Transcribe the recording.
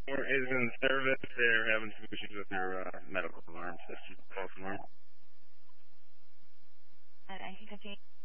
Or is in service. They're having some issues with their medical alarm system, false alarm. I think